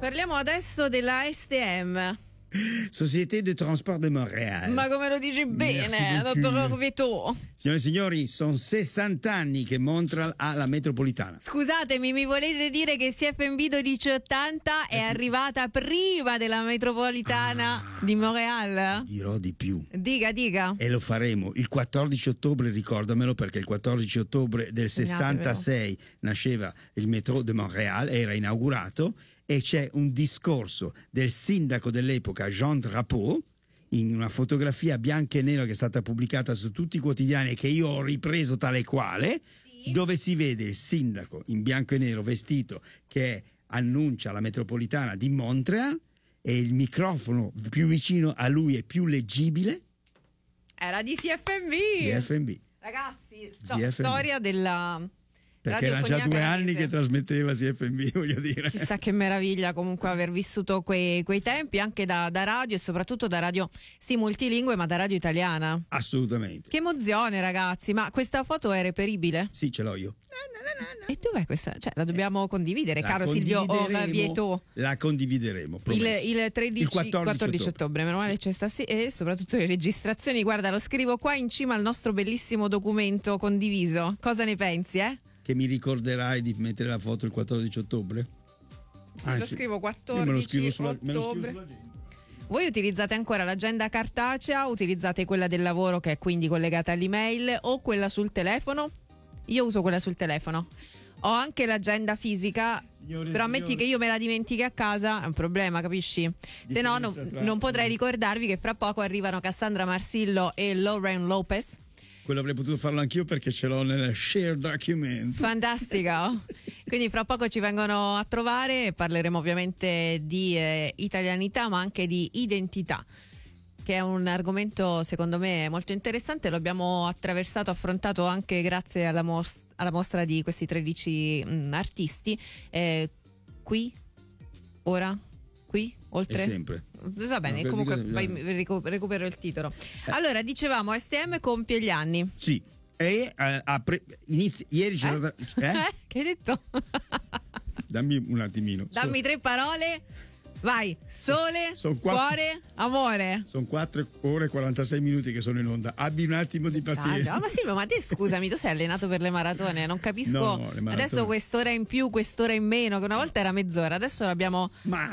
parliamo adesso della STM. Société de Transport de Montréal. Ma come lo dici bene, dottor Orveto? Signore e signori, sono 60 anni che Montreal ha la metropolitana. Scusatemi, mi volete dire che CFMV 1280 è arrivata prima della metropolitana di Montréal? Dirò di più. Dica. E lo faremo il 14 ottobre, ricordamelo, perché il 14 ottobre del 66 nasceva il Métro de Montréal, era inaugurato, e c'è un discorso del sindaco dell'epoca Jean Drapeau in una fotografia bianca e nera che è stata pubblicata su tutti i quotidiani e che io ho ripreso tale quale, sì, dove si vede il sindaco in bianco e nero vestito che annuncia la metropolitana di Montreal e il microfono più vicino a lui e più leggibile era di CFMV. Ragazzi, storia della perché erano già 2 anni che trasmetteva CFMV, voglio dire. Chissà che meraviglia comunque aver vissuto quei tempi anche da radio e soprattutto da radio multilingue, ma da radio italiana. Assolutamente. Che emozione, ragazzi, ma questa foto è reperibile? Sì, ce l'ho io. E dov'è questa? Cioè, la dobbiamo condividere, caro Silvio Orvieto. La condivideremo, promesso. Il 14 ottobre, meno male c'è e soprattutto le registrazioni, guarda, lo scrivo qua in cima al nostro bellissimo documento condiviso. Cosa ne pensi, Che mi ricorderai di mettere la foto il 14 ottobre? Sì, lo scrivo 14 me lo scrivo sulla ottobre. Voi utilizzate ancora l'agenda cartacea, utilizzate quella del lavoro che è quindi collegata all'email o quella sul telefono? Io uso quella sul telefono. Ho anche l'agenda fisica, però ammetti che io me la dimentichi a casa, è un problema, capisci? Se no non potrei ricordarvi che fra poco arrivano Cassandra Marsillo e Lauren Lopez. Quello avrei potuto farlo anch'io perché ce l'ho nel share document. Fantastico. Quindi fra poco ci vengono a trovare e parleremo ovviamente di italianità ma anche di identità, che è un argomento secondo me molto interessante. Lo abbiamo affrontato anche grazie alla mostra di questi 13 artisti. Qui, ora, qui, oltre? E sempre. Va bene, no, comunque recupero il titolo. Allora, dicevamo, STM compie gli anni. Sì. E ieri c'è stata... Che hai detto? Dammi un attimino. Dammi 3 parole. Vai, sole, cuore, amore. Sono 4 ore e 46 minuti che sono in onda. Abbi un attimo di pazienza. Ma Silvio, ma te scusami, tu sei allenato per le maratone? Non capisco. No, adesso quest'ora in più, quest'ora in meno, che una volta era mezz'ora, adesso l'abbiamo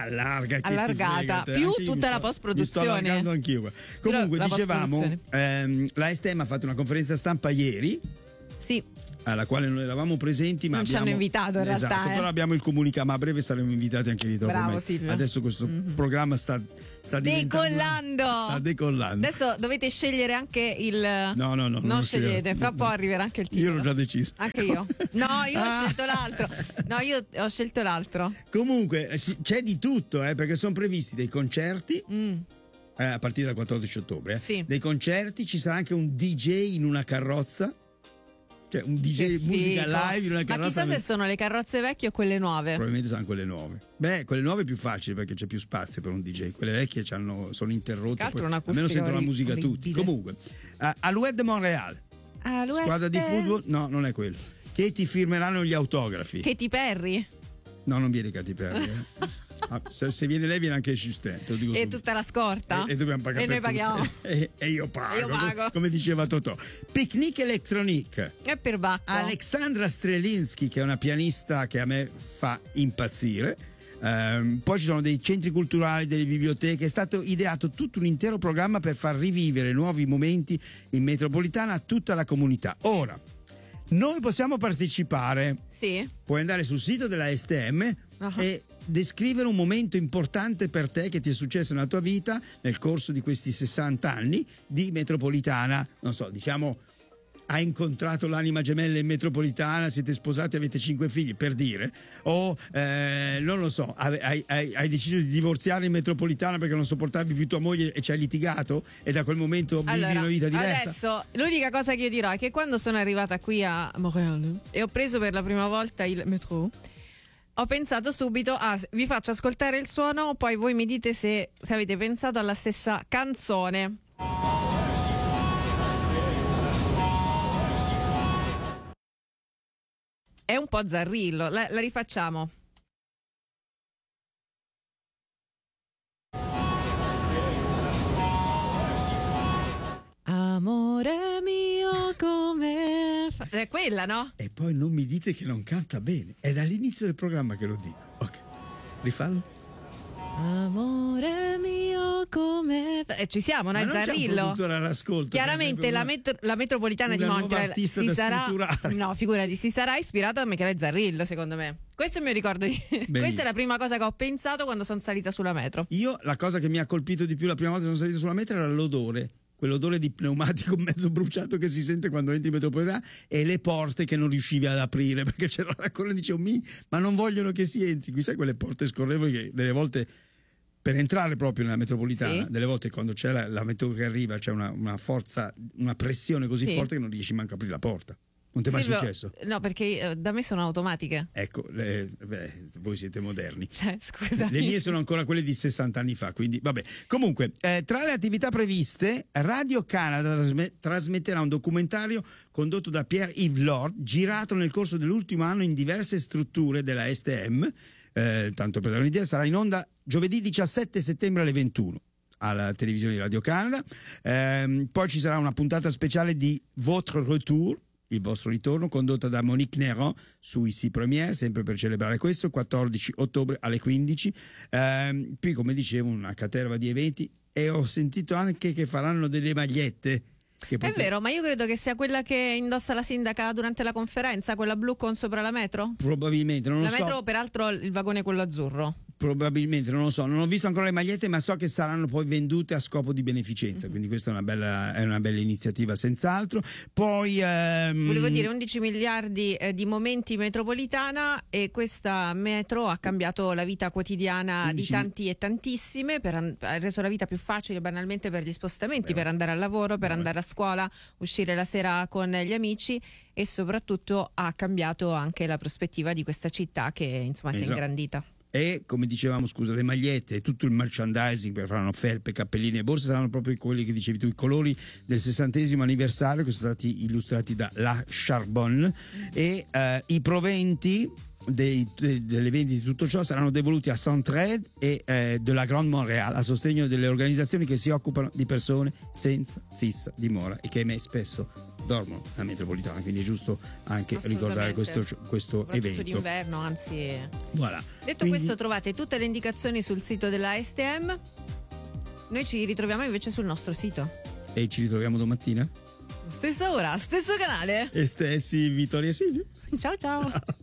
allargata. Più tutta la post-produzione. Mi sto allargando anch'io. Comunque, dicevamo, la STM ha fatto una conferenza stampa ieri. Sì. Alla quale non eravamo presenti, ma non ci hanno invitato in realtà. Esatto, però abbiamo il comunicato, ma a breve saremo invitati anche lì. Bravo Silvio. Adesso questo programma sta decollando. Sta decollando. Adesso dovete scegliere anche il. No. Non scegliete, fra poco arriverà anche il titolo. Io l'ho già deciso. Anche io. No, io ho scelto l'altro. No, io ho scelto l'altro. Comunque c'è di tutto, perché sono previsti dei concerti. A partire dal 14 ottobre. Sì. Dei concerti, ci sarà anche un DJ in una carrozza. Cioè un DJ musica live in una carrozza. Ma chissà se sono le carrozze vecchie o quelle nuove. Probabilmente saranno quelle nuove. Beh, quelle nuove è più facile perché c'è più spazio per un DJ. Quelle vecchie sono interrotte. Almeno sentono la musica tutti. Comunque, Alouette de Montréal. Squadra di football? No, non è quello. Che ti firmeranno gli autografi. Katy Perry? No, non viene Katy Perry. Se viene lei viene anche Justin, te lo dico subito. Tutta la scorta e dobbiamo pagare e noi paghiamo e io pago. Come diceva Totò. Picnic Electronique è per Bacco. Alexandra Strelinski, che è una pianista che a me fa impazzire. Poi ci sono dei centri culturali, delle biblioteche. È stato ideato tutto un intero programma per far rivivere nuovi momenti in metropolitana a tutta la comunità. Ora noi possiamo partecipare. Sì. Puoi andare sul sito della STM e descrivere un momento importante per te che ti è successo nella tua vita nel corso di questi 60 anni di metropolitana. Non so, diciamo, hai incontrato l'anima gemella in metropolitana, siete sposati, avete 5 figli, per dire, o non lo so, hai deciso di divorziare in metropolitana perché non sopportavi più tua moglie e ci hai litigato e da quel momento vivi una vita diversa. Adesso l'unica cosa che io dirò è che quando sono arrivata qui a Montréal e ho preso per la prima volta il metro, ho pensato subito, vi faccio ascoltare il suono, poi voi mi dite se avete pensato alla stessa canzone. È un po' zarrillo, la rifacciamo. Amore mio come è quella, no? E poi non mi dite che non canta bene, è dall'inizio del programma che lo dico. Ok, rifallo. Amore mio come ci siamo, no? Ma Il non c'è un Zarrillo. produttore all'ascolto, Chiaramente la metropolitana di una nuova Montreal artista si da sarà, scritturare. no, figurati, si sarà ispirata a Michele Zarrillo, secondo me. Questo è il mio ricordo questa è la prima cosa che ho pensato quando sono salita sulla metro. Io la cosa che mi ha colpito di più la prima volta che sono salito sulla metro era l'odore, quell'odore di pneumatico mezzo bruciato che si sente quando entri in metropolitana, e le porte che non riuscivi ad aprire perché c'era la corrente, dicevo ma non vogliono che si entri qui, sai quelle porte scorrevoli che delle volte per entrare proprio nella metropolitana, delle volte quando c'è la metro che arriva c'è una forza, una pressione così forte che non riesci manco a aprire la porta. Non ti è mai successo? No, perché da me sono automatiche. Ecco, voi siete moderni. Cioè, scusami. Le mie sono ancora quelle di 60 anni fa, quindi vabbè. Comunque, tra le attività previste, Radio Canada trasmetterà un documentario condotto da Pierre-Yves Lord, girato nel corso dell'ultimo anno in diverse strutture della STM. Tanto per dare un'idea, sarà in onda giovedì 17 settembre alle 21 alla televisione di Radio Canada. Poi ci sarà una puntata speciale di Votre Retour, il vostro ritorno, condotta da Monique Néron su ICI Première, sempre per celebrare questo, 14 ottobre alle 15. Qui, come dicevo, una caterva di eventi, e ho sentito anche che faranno delle magliette. È vero, ma io credo che sia quella che indossa la sindaca durante la conferenza, quella blu con sopra la metro? Probabilmente, non lo so. La metro, peraltro, il vagone è quello azzurro. Probabilmente, non lo so, non ho visto ancora le magliette, ma so che saranno poi vendute a scopo di beneficenza, quindi questa è una bella iniziativa senz'altro. Poi volevo dire 11 miliardi di momenti metropolitana, e questa metro ha cambiato la vita quotidiana di tanti e tantissime, ha reso la vita più facile banalmente per gli spostamenti, per andare al lavoro, per andare a scuola, uscire la sera con gli amici, e soprattutto ha cambiato anche la prospettiva di questa città che insomma si è ingrandita. E come dicevamo, le magliette e tutto il merchandising, per faranno felpe, cappellini e borse, saranno proprio quelli che dicevi tu, i colori del 60° anniversario, che sono stati illustrati da La Charbonne, e i proventi delle vendite di tutto ciò saranno devoluti a Centraide e della Grande Montréal, a sostegno delle organizzazioni che si occupano di persone senza fissa dimora e che ahimè spesso dormono nella metropolitana, quindi è giusto anche ricordare questo evento d'inverno, anzi. Voilà. Detto questo, trovate tutte le indicazioni sul sito della STM. Noi ci ritroviamo invece sul nostro sito. E ci ritroviamo domattina? Stessa ora, stesso canale. E stessi Vittoria e Silvio. Ciao ciao.